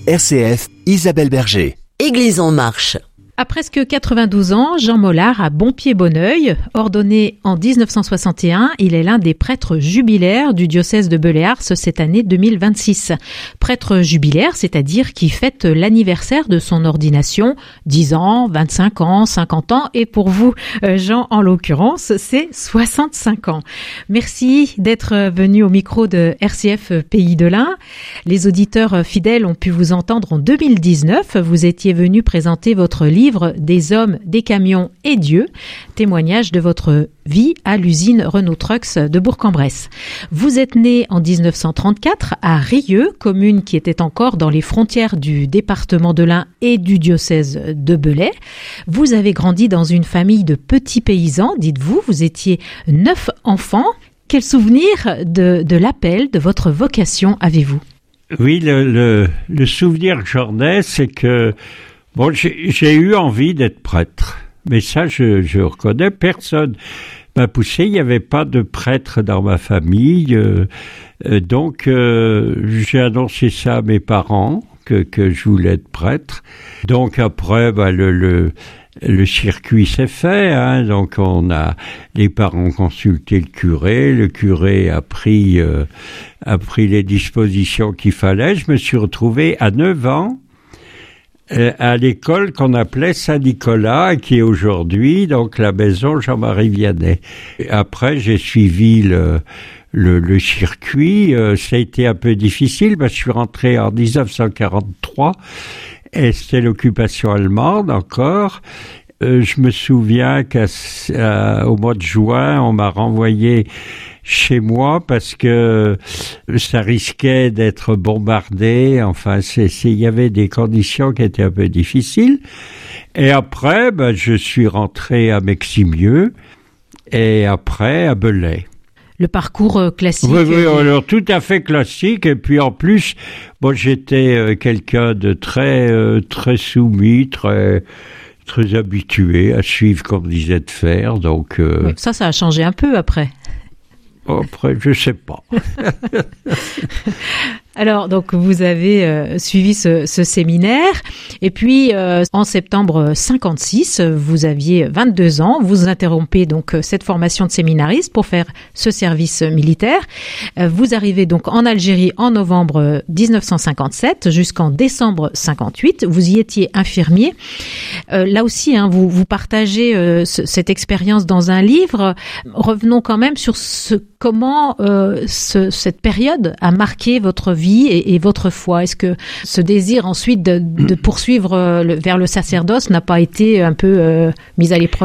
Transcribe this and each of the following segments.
RCF, Isabelle Berger. Église en marche. À presque 92 ans, Jean Mollard a bon pied bon oeil. Ordonné en 1961, il est l'un des prêtres jubilaires du diocèse de Belley-Ars cette année 2026. Prêtre jubilaire, c'est-à-dire qui fête l'anniversaire de son ordination, 10 ans, 25 ans, 50 ans, et pour vous, Jean, en l'occurrence, c'est 65 ans. Merci d'être venu au micro de RCF Pays de l'Ain. Les auditeurs fidèles ont pu vous entendre en 2019. Vous étiez venu présenter votre livre Des hommes, des camions et Dieu, témoignage de votre vie à l'usine Renault Trucks de Bourg-en-Bresse. Vous êtes né en 1934 à Rieux, commune qui était encore dans les frontières du département de l'Ain et du diocèse de Belley. Vous avez grandi dans une famille de petits paysans, dites-vous, vous étiez 9 enfants. Quel souvenir de l'appel, de votre vocation avez-vous ? Oui, le souvenir que j'en ai, c'est que bon, j'ai eu envie d'être prêtre, mais ça, je reconnais, personne m'a poussé. Il n'y avait pas de prêtre dans ma famille, donc j'ai annoncé ça à mes parents que je voulais être prêtre. Donc après, le circuit s'est fait, hein, donc les parents ont consulté le curé a pris les dispositions qu'il fallait. Je me suis retrouvé à 9 ans. À l'école qu'on appelait Saint-Nicolas, qui est aujourd'hui donc la maison Jean-Marie Vianney. Après, j'ai suivi le circuit. Ça a été un peu difficile parce que je suis rentré en 1943 et c'était l'occupation allemande encore. Je me souviens qu'au mois de juin, on m'a renvoyé chez moi parce que ça risquait d'être bombardé. Enfin, il y avait des conditions qui étaient un peu difficiles. Et après, je suis rentré à Meximieux et après à Belley. Le parcours classique. Oui, alors tout à fait classique. Et puis en plus, j'étais quelqu'un de très soumis, très habitué à suivre comme disait de faire. Donc ça a changé un peu après. Après, je sais pas. Alors, donc, vous avez suivi ce séminaire. Et puis, en septembre 56, vous aviez 22 ans. Vous interrompez donc cette formation de séminariste pour faire ce service militaire. Vous arrivez donc en Algérie en novembre 1957 jusqu'en décembre 58. Vous y étiez infirmier. Là aussi, hein, vous partagez cette expérience dans un livre. Revenons quand même sur comment cette période a marqué votre vie et votre foi. Est-ce que ce désir ensuite de poursuivre vers le sacerdoce n'a pas été un peu mis à l'épreuve ?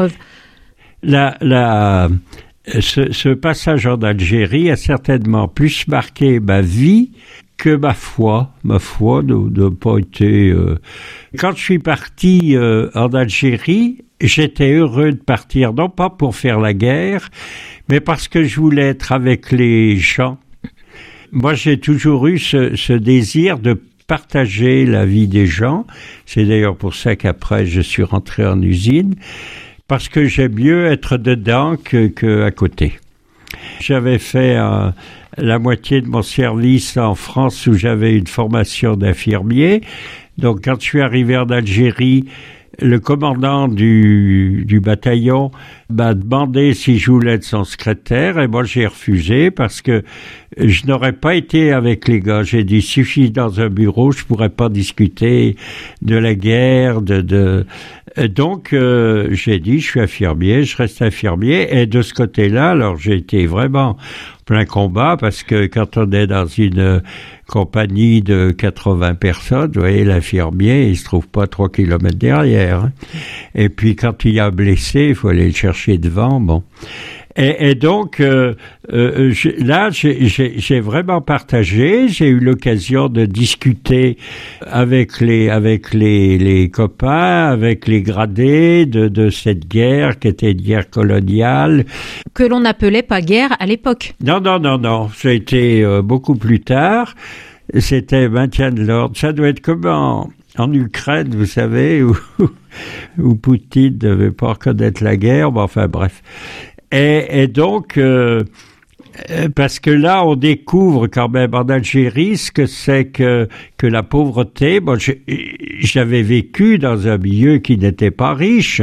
Ce passage en Algérie a certainement plus marqué ma vie que ma foi. Ma foi n'a pas été... Quand je suis parti en Algérie, j'étais heureux de partir, non pas pour faire la guerre, mais parce que je voulais être avec les gens. Moi, j'ai toujours eu ce désir de partager la vie des gens. C'est d'ailleurs pour ça qu'après, je suis rentré en usine, parce que j'aime mieux être dedans que à côté. J'avais fait la moitié de mon service en France où j'avais une formation d'infirmier. Donc, quand je suis arrivé en Algérie, le commandant du bataillon m'a demandé si je voulais être son secrétaire et moi j'ai refusé parce que je n'aurais pas été avec les gars. J'ai dit, si je suis dans un bureau, je pourrais pas discuter de la guerre, Donc, j'ai dit, je suis infirmier, je reste infirmier. Et de ce côté-là, alors j'ai été vraiment plein combat parce que quand on est dans une compagnie de 80 personnes, vous voyez, l'infirmier, il se trouve pas 3 kilomètres derrière. Hein. Et puis, quand il y a un blessé, il faut aller le chercher devant, bon. Et donc, là, j'ai vraiment partagé. J'ai eu l'occasion de discuter avec les copains, avec les gradés de cette guerre qui était une guerre coloniale. Que l'on n'appelait pas guerre à l'époque. Non. Ça a été beaucoup plus tard. C'était maintien de l'ordre. Ça doit être comme en Ukraine, vous savez, où Poutine ne devait pas reconnaître la guerre. Bon, enfin, bref. Et donc, Parce que là, on découvre quand même en Algérie ce que c'est que la pauvreté. Bon, j'avais vécu dans un milieu qui n'était pas riche,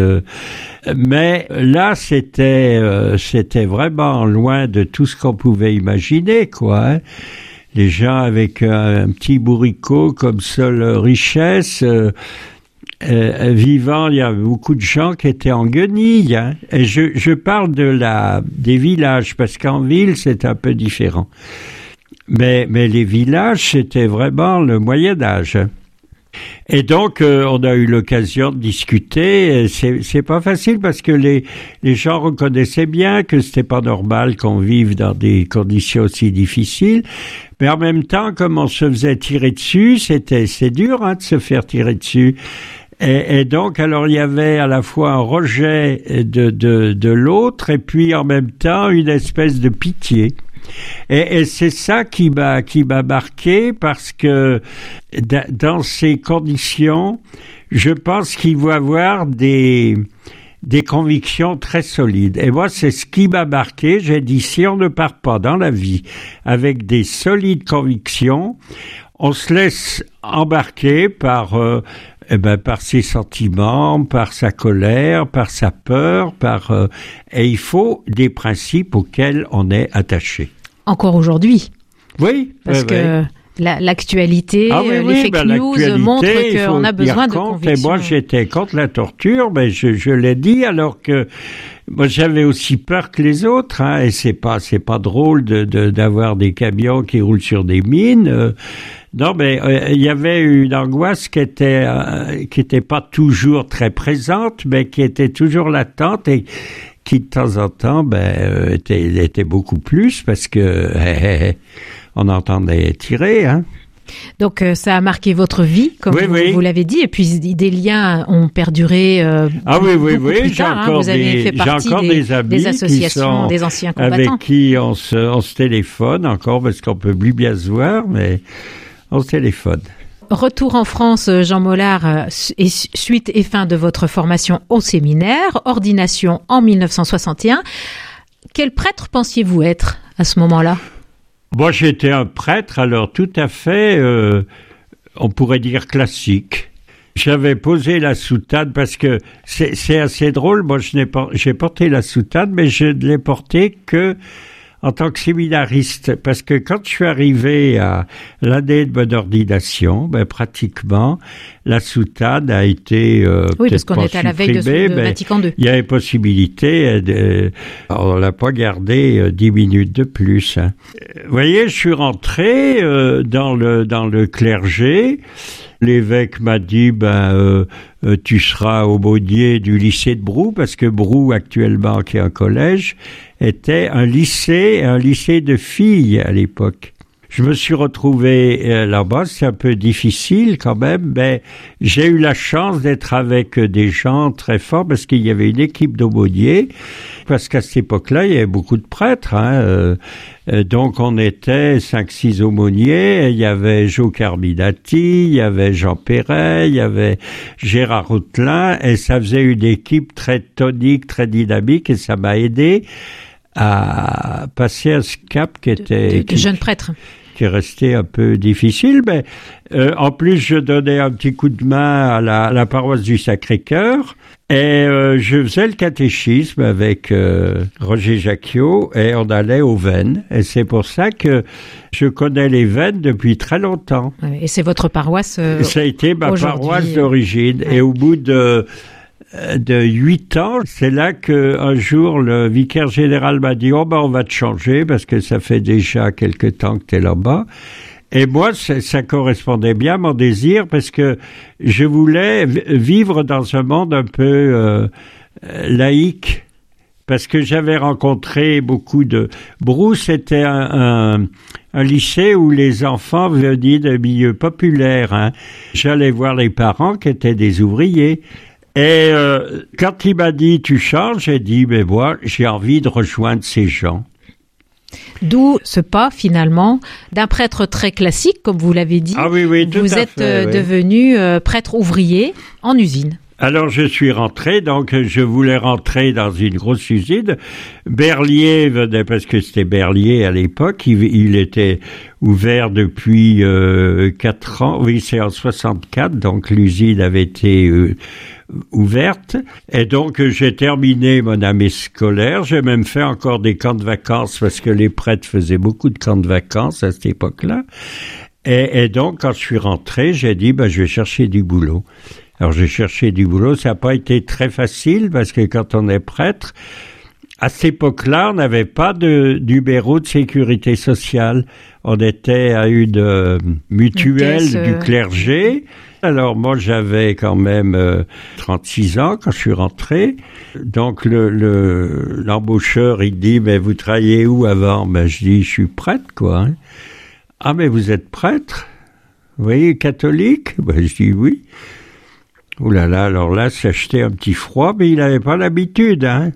mais là, c'était vraiment loin de tout ce qu'on pouvait imaginer, quoi. Hein. Les gens avec un petit bourricot comme seule richesse. Vivant, il y a beaucoup de gens qui étaient en guenilles. Hein. Et je parle des villages, parce qu'en ville, c'est un peu différent. Mais les villages, c'était vraiment le Moyen-Âge. Et donc, on a eu l'occasion de discuter. C'est pas facile parce que les gens reconnaissaient bien que c'était pas normal qu'on vive dans des conditions aussi difficiles. Mais en même temps, comme on se faisait tirer dessus, c'est dur, de se faire tirer dessus. Et donc, alors, il y avait à la fois un rejet de l'autre et puis en même temps une espèce de pitié. Et c'est ça qui m'a marqué parce que dans ces conditions, je pense qu'il faut avoir des convictions très solides. Et moi, c'est ce qui m'a marqué. J'ai dit, si on ne part pas dans la vie avec des solides convictions, on se laisse embarquer par ses sentiments, par sa colère, par sa peur, et il faut des principes auxquels on est attaché. Encore aujourd'hui. Oui. Parce que l'actualité, les fake news montrent qu'on a besoin de convictions. Et moi, j'étais contre la torture, mais je l'ai dit, alors que moi, j'avais aussi peur que les autres, et c'est pas drôle d'avoir des camions qui roulent sur des mines. Non, mais il y avait une angoisse qui était pas toujours très présente, mais qui était toujours latente et qui de temps en temps était beaucoup plus parce que on entendait tirer. Hein. Donc ça a marqué votre vie, comme vous l'avez dit, et puis des liens ont perduré. Oui, j'ai encore vous avez fait partie des amis, des associations, des anciens combattants, avec qui on se téléphone encore parce qu'on peut plus bien se voir, mais on se téléphone. Retour en France, Jean Mollard, suite et fin de votre formation au séminaire, ordination en 1961. Quel prêtre pensiez-vous être à ce moment-là ? Moi, j'étais un prêtre, alors tout à fait, on pourrait dire classique. J'avais posé la soutane parce que c'est assez drôle. Moi, j'ai porté la soutane, mais je ne l'ai portée que en tant que séminariste, parce que quand je suis arrivé à l'année de mon ordination, pratiquement, la soutane a été parce qu'on était à la veille de Vatican II. Il y avait possibilité, on l'a pas gardé 10 minutes de plus. Hein. Vous voyez, je suis rentré dans le clergé. L'évêque m'a dit, tu seras aumônier du lycée de Brou, parce que Brou, actuellement, qui est un collège, était un lycée de filles à l'époque. Je me suis retrouvé là-bas, c'est un peu difficile quand même, mais j'ai eu la chance d'être avec des gens très forts parce qu'il y avait une équipe d'aumôniers, parce qu'à cette époque-là, il y avait beaucoup de prêtres. Donc on était 5-6 aumôniers, il y avait Jo Carminati, il y avait Jean Perret, il y avait Gérard Routelin, et ça faisait une équipe très tonique, très dynamique, et ça m'a aidé à passer à ce cap qui était... de jeune prêtre. Qui est resté un peu difficile, mais en plus je donnais un petit coup de main à la paroisse du Sacré-Cœur, et je faisais le catéchisme avec Roger Jacquiot, et on allait aux Vennes, et c'est pour ça que je connais les Vennes depuis très longtemps. Et c'est votre paroisse ça a été ma paroisse d'origine, et au bout de 8 ans, c'est là qu'un jour le vicaire général m'a dit on va te changer parce que ça fait déjà quelque temps que tu es là-bas. Et moi, ça correspondait bien à mon désir parce que je voulais vivre dans un monde un peu laïque. Parce que j'avais rencontré beaucoup de... Brou, c'était un lycée où les enfants venaient de milieux populaires. Hein. J'allais voir les parents qui étaient des ouvriers. Et quand il m'a dit « tu changes », j'ai dit « mais moi, j'ai envie de rejoindre ces gens ». D'où ce pas, finalement, d'un prêtre très classique, comme vous l'avez dit. Ah oui, tout vous à êtes fait, devenu prêtre ouvrier en usine. Alors je suis rentré, donc je voulais rentrer dans une grosse usine. Berlier venait, parce que c'était Berlier à l'époque, il était ouvert depuis 4 ans, oui c'est en 64, donc l'usine avait été ouverte. Et donc j'ai terminé mon année scolaire, j'ai même fait encore des camps de vacances, parce que les prêtres faisaient beaucoup de camps de vacances à cette époque-là. Et donc quand je suis rentré, j'ai dit je vais chercher du boulot. Alors j'ai cherché du boulot, ça n'a pas été très facile parce que quand on est prêtre, à cette époque-là, on n'avait pas de numéro de sécurité sociale. On était à une mutuelle du clergé. Alors moi j'avais quand même 36 ans quand je suis rentré. Donc l'embaucheur il dit mais vous travaillez où avant? Je dis je suis prêtre quoi. Hein. Ah mais vous êtes prêtre? Vous voyez catholique? Je dis oui. Ouh là là, alors là, ça jetait un petit froid, mais il n'avait pas l'habitude, hein.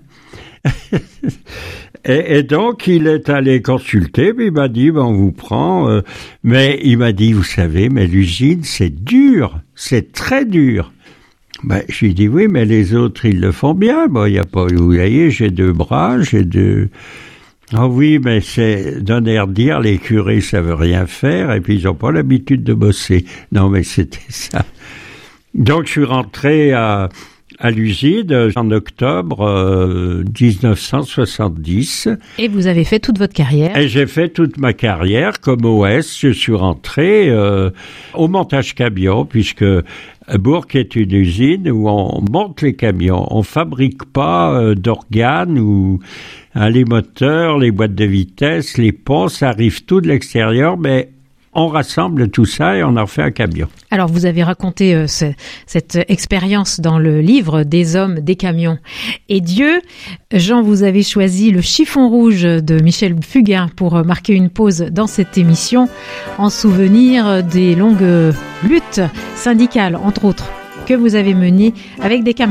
et donc, il est allé consulter, puis il m'a dit, on vous prend, mais il m'a dit, vous savez, mais l'usine, c'est dur, c'est très dur. Je lui ai dit, oui, mais les autres, ils le font bien. Il y a pas, vous voyez, j'ai 2 bras, j'ai 2... Ah oui, mais c'est d'un air dire, les curés, ça veut rien faire, et puis ils n'ont pas l'habitude de bosser. Non, mais c'était ça. Donc, je suis rentré à l'usine en octobre 1970. Et vous avez fait toute votre carrière? Et j'ai fait toute ma carrière comme OS. Je suis rentré au montage camion, puisque Bourg est une usine où on monte les camions. On fabrique pas d'organes ou les moteurs, les boîtes de vitesse, les ponts, ça arrive tout de l'extérieur, mais on rassemble tout ça et on en refait un camion. Alors, vous avez raconté cette expérience dans le livre Des hommes, des camions et Dieu. Jean, vous avez choisi le chiffon rouge de Michel Fugain pour marquer une pause dans cette émission en souvenir des longues luttes syndicales, entre autres, que vous avez menées avec des camarades.